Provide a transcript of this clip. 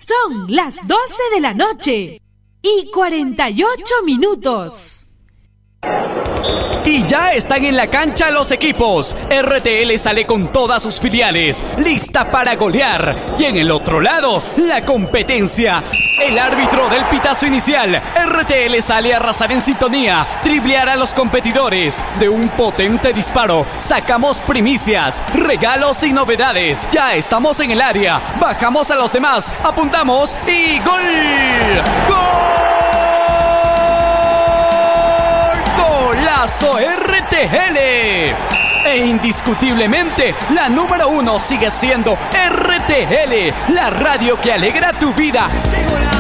Son las 12 de la noche y 48 minutos. Y ya están en la cancha los equipos. RTL sale con todas sus filiales, lista para golear. Y en el otro lado, la competencia. El árbitro del pitazo inicial. RTL sale a arrasar en sintonía, driblear a los competidores. De un potente disparo, sacamos primicias, regalos y novedades. Ya estamos en el área, bajamos a los demás, apuntamos y ¡gol! ¡Gol! ¡Golazo RTL! E indiscutiblemente, la número 1 sigue siendo RTL, la radio que alegra tu vida. ¡Qué golazo!